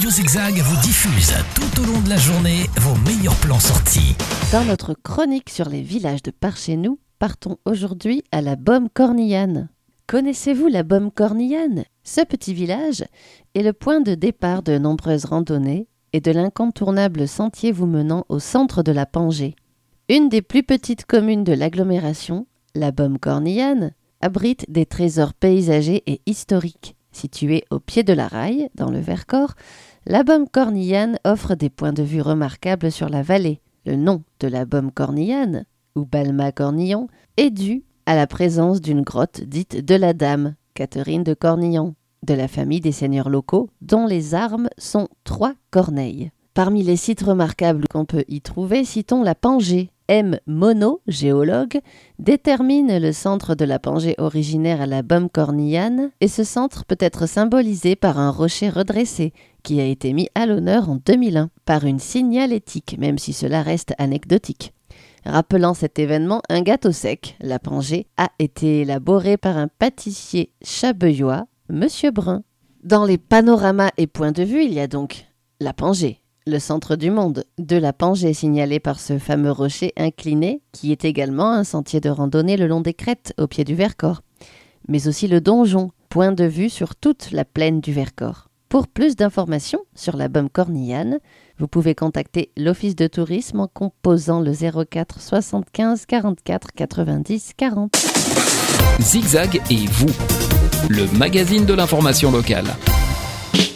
Radio Zigzag vous diffuse tout au long de la journée vos meilleurs plans sortis. Dans notre chronique sur les villages de par chez nous, partons aujourd'hui à la Beaume-Cornillane. Connaissez-vous la Beaume-Cornillane ? Ce petit village est le point de départ de nombreuses randonnées et de l'incontournable sentier vous menant au centre de la Pangée. Une des plus petites communes de l'agglomération, la Beaume-Cornillane, abrite des trésors paysagers et historiques. Située au pied de la Raille, dans le Vercors, la Beaume-Cornillane offre des points de vue remarquables sur la vallée. Le nom de la Beaume-Cornillane, ou Balma-Cornillon, est dû à la présence d'une grotte dite de la Dame, Catherine de Cornillon, de la famille des seigneurs locaux, dont les armes sont 3 corneilles. Parmi les sites remarquables qu'on peut y trouver, citons la Pangée. M. Monod, géologue, détermine le centre de la Pangée originaire à la Beaume-Cornillane et ce centre peut être symbolisé par un rocher redressé qui a été mis à l'honneur en 2001 par une signalétique, même si cela reste anecdotique. Rappelant cet événement, un gâteau sec, la Pangée, a été élaboré par un pâtissier chabeuillois, Monsieur Brun. Dans les panoramas et points de vue, il y a donc la Pangée, le centre du monde de la Pangée signalé par ce fameux rocher incliné qui est également un sentier de randonnée le long des crêtes au pied du Vercors, mais aussi le donjon, point de vue sur toute la plaine du Vercors. Pour plus d'informations sur la Beaume-Cornillane, vous pouvez contacter l'Office de tourisme en composant le 04 75 44 90 40. Zigzag et vous, le magazine de l'information locale.